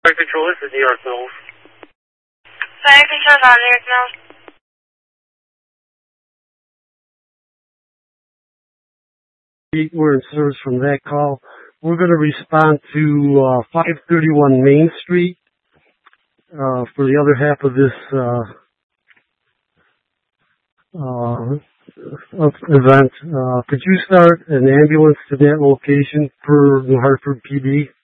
Fire Control, this is New York Mills. Fire Control on New York Mills. We're in service from that call. We're going to respond to 531 Main Street for the other half of this event. Could you start an ambulance to that location for New Hartford PD?